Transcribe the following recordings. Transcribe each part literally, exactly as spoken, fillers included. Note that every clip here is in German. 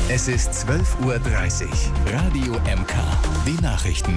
Es ist zwölf Uhr dreißig. Radio M K. Die Nachrichten.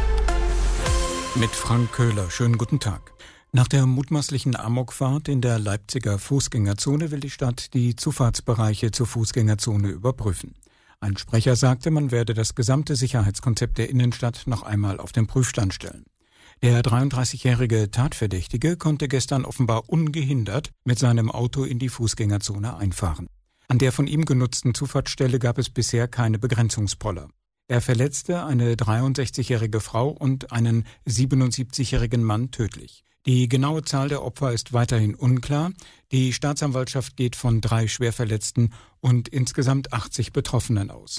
Mit Frank Köhler. Schönen guten Tag. Nach der mutmaßlichen Amokfahrt in der Leipziger Fußgängerzone will die Stadt die Zufahrtsbereiche zur Fußgängerzone überprüfen. Ein Sprecher sagte, man werde das gesamte Sicherheitskonzept der Innenstadt noch einmal auf den Prüfstand stellen. Der dreiunddreißigjährige Tatverdächtige konnte gestern offenbar ungehindert mit seinem Auto in die Fußgängerzone einfahren. An der von ihm genutzten Zufahrtsstelle gab es bisher keine Begrenzungspoller. Er verletzte eine dreiundsechzigjährige Frau und einen siebenundsiebzigjährigen Mann tödlich. Die genaue Zahl der Opfer ist weiterhin unklar. Die Staatsanwaltschaft geht von drei Schwerverletzten und insgesamt achtzig Betroffenen aus.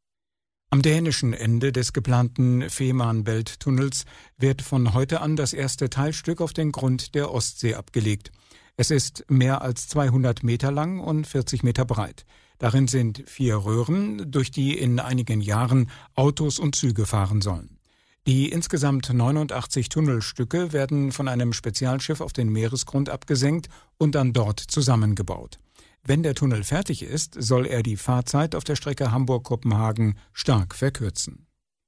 Am dänischen Ende des geplanten Fehmarnbelt-Tunnels wird von heute an das erste Teilstück auf den Grund der Ostsee abgelegt. Es ist mehr als zweihundert Meter lang und vierzig Meter breit. Darin sind vier Röhren, durch die in einigen Jahren Autos und Züge fahren sollen. Die insgesamt neunundachtzig Tunnelstücke werden von einem Spezialschiff auf den Meeresgrund abgesenkt und dann dort zusammengebaut. Wenn der Tunnel fertig ist, soll er die Fahrzeit auf der Strecke Hamburg-Kopenhagen stark verkürzen.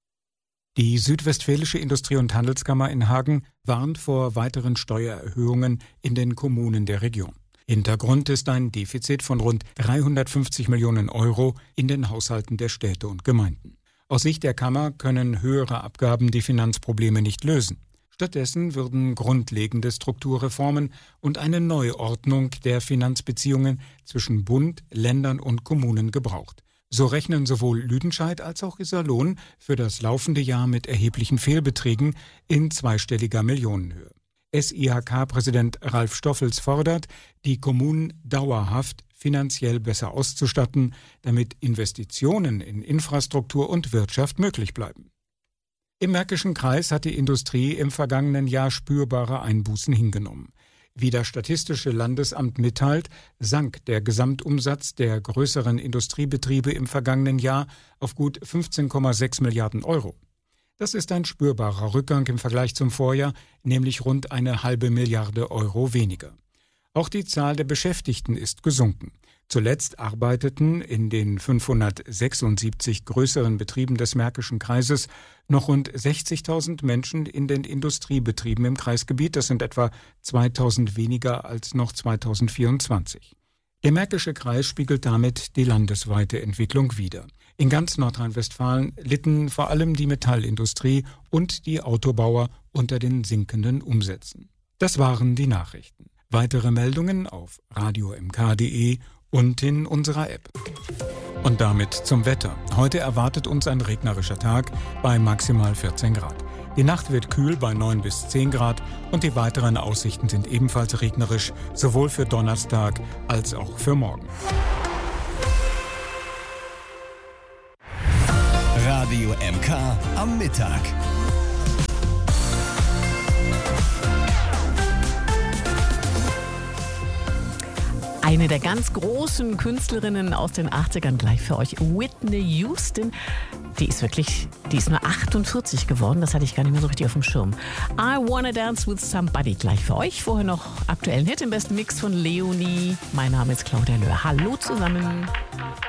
Die Südwestfälische Industrie- und Handelskammer in Hagen warnt vor weiteren Steuererhöhungen in den Kommunen der Region. Hintergrund ist ein Defizit von rund dreihundertfünfzig Millionen Euro in den Haushalten der Städte und Gemeinden. Aus Sicht der Kammer können höhere Abgaben die Finanzprobleme nicht lösen. Stattdessen würden grundlegende Strukturreformen und eine Neuordnung der Finanzbeziehungen zwischen Bund, Ländern und Kommunen gebraucht. So rechnen sowohl Lüdenscheid als auch Iserlohn für das laufende Jahr mit erheblichen Fehlbeträgen in zweistelliger Millionenhöhe. S I H K-Präsident Ralf Stoffels fordert, die Kommunen dauerhaft finanziell besser auszustatten, damit Investitionen in Infrastruktur und Wirtschaft möglich bleiben. Im Märkischen Kreis hat die Industrie im vergangenen Jahr spürbare Einbußen hingenommen. Wie das Statistische Landesamt mitteilt, sank der Gesamtumsatz der größeren Industriebetriebe im vergangenen Jahr auf gut fünfzehn Komma sechs Milliarden Euro. Das ist ein spürbarer Rückgang im Vergleich zum Vorjahr, nämlich rund eine halbe Milliarde Euro weniger. Auch die Zahl der Beschäftigten ist gesunken. Zuletzt arbeiteten in den fünfhundertsechsundsiebzig größeren Betrieben des Märkischen Kreises noch rund sechzigtausend Menschen in den Industriebetrieben im Kreisgebiet. Das sind etwa zweitausend weniger als noch zweitausendvierundzwanzig. Der Märkische Kreis spiegelt damit die landesweite Entwicklung wider. In ganz Nordrhein-Westfalen litten vor allem die Metallindustrie und die Autobauer unter den sinkenden Umsätzen. Das waren die Nachrichten. Weitere Meldungen auf radio m k punkt d e und in unserer App. Und damit zum Wetter. Heute erwartet uns ein regnerischer Tag bei maximal vierzehn Grad. Die Nacht wird kühl bei neun bis zehn Grad und die weiteren Aussichten sind ebenfalls regnerisch, sowohl für Donnerstag als auch für morgen. Radio M K am Mittag. Eine der ganz großen Künstlerinnen aus den achtzigern gleich für euch, Whitney Houston. Die ist wirklich, die ist nur achtundvierzig geworden, das hatte ich gar nicht mehr so richtig auf dem Schirm. I Wanna Dance with Somebody gleich für euch. Vorher noch aktuellen Hit im besten Mix von Leonie. Mein Name ist Claudia Löhr. Hallo zusammen.